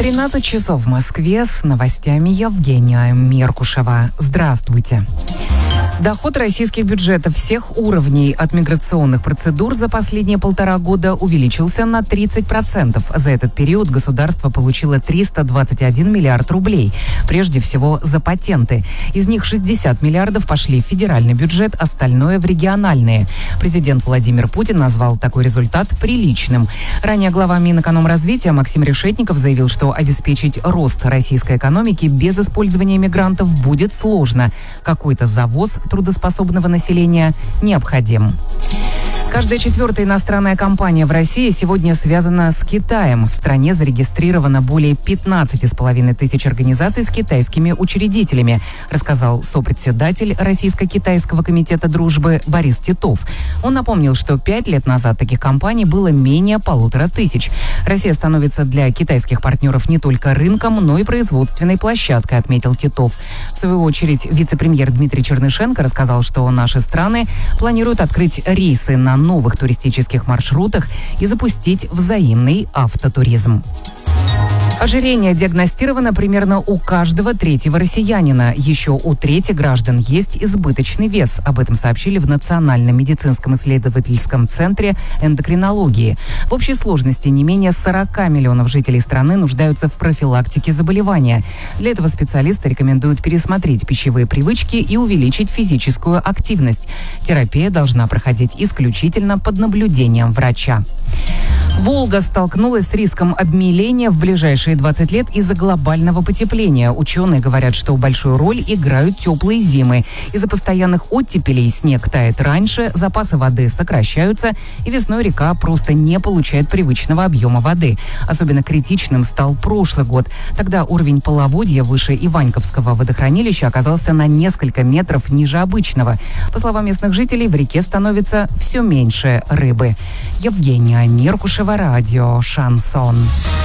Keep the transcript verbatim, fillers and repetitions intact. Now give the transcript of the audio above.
тринадцать часов в Москве, с новостями Евгения Меркушева. Здравствуйте. Доход российских бюджетов всех уровней от миграционных процедур за последние полтора года увеличился на тридцать процентов. За этот период государство получило триста двадцать один миллиард рублей. Прежде всего за патенты. Из них шестьдесят миллиардов пошли в федеральный бюджет, остальное в региональные. Президент Владимир Путин назвал такой результат приличным. Ранее глава Минэкономразвития Максим Решетников заявил, что обеспечить рост российской экономики без использования мигрантов будет сложно. Какой-то завоз трудоспособного населения необходим. Каждая четвертая иностранная компания в России сегодня связана с Китаем. В стране зарегистрировано более пятнадцать с половиной тысяч организаций с китайскими учредителями, рассказал сопредседатель Российско-Китайского комитета дружбы Борис Титов. Он напомнил, что пять лет назад таких компаний было менее полутора тысяч. Россия становится для китайских партнеров не только рынком, но и производственной площадкой, отметил Титов. В свою очередь, вице-премьер Дмитрий Чернышенко рассказал, что наши страны планируют открыть рейсы на новых туристических маршрутах и запустить взаимный автотуризм. Ожирение диагностировано примерно у каждого третьего россиянина. Еще у трети граждан есть избыточный вес. Об этом сообщили в Национальном медицинском исследовательском центре эндокринологии. В общей сложности не менее сорок миллионов жителей страны нуждаются в профилактике заболевания. Для этого специалисты рекомендуют пересмотреть пищевые привычки и увеличить физическую активность. Терапия должна проходить исключительно под наблюдением врача. Волга столкнулась с риском обмеления в ближайшие двадцать лет из-за глобального потепления. Ученые говорят, что большую роль играют теплые зимы. Из-за постоянных оттепелей снег тает раньше, запасы воды сокращаются, и весной река просто не получает привычного объема воды. Особенно критичным стал прошлый год. Тогда уровень половодья выше Иваньковского водохранилища оказался на несколько метров ниже обычного. По словам местных жителей, в реке становится все меньше рыбы. Евгения Меркушева, радио «Шансон».